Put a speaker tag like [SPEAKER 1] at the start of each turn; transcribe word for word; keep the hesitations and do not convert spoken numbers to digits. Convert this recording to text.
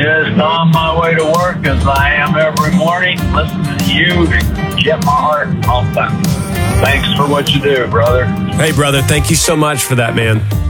[SPEAKER 1] Just on my way to work, as I am every morning, listening to you to get my heart off that. Thanks for what you do, brother.
[SPEAKER 2] Hey, brother, thank you so much for that, man.